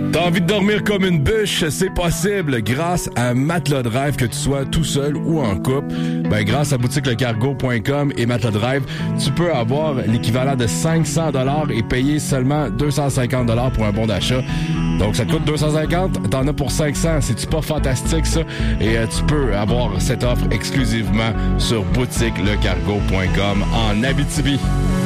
T'as envie de dormir comme une bûche? C'est possible grâce à Matelas Drive, que tu sois tout seul ou en couple. Ben, grâce à boutiquelecargo.com et Matelas Drive, tu peux avoir l'équivalent de 500 $ et payer seulement 250 $ pour un bon d'achat. Donc, ça te coûte 250, t'en as pour 500. C'est-tu pas fantastique, ça? Et tu peux avoir cette offre exclusivement sur boutiquelecargo.com en Abitibi.